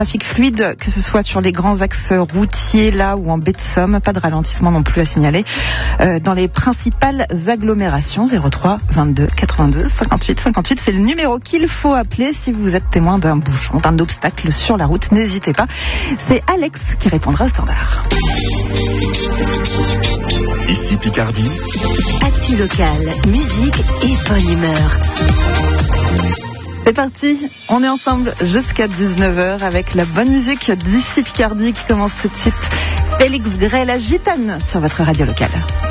Trafic fluide, que ce soit sur les grands axes routiers là ou en baie de Somme, pas de ralentissement non plus à signaler dans les principales agglomérations. 03 22 82 58 58, c'est le numéro qu'il faut appeler si vous êtes témoin d'un bouchon, d'un obstacle sur la route. N'hésitez pas, c'est Alex qui répondra au standard. Ici Picardie. Actu locale, musique et bonne humeur. C'est parti, on est ensemble jusqu'à 19h avec la bonne musique d'ici Picardie qui commence tout de suite. Félix Gray, la gitane sur votre radio locale.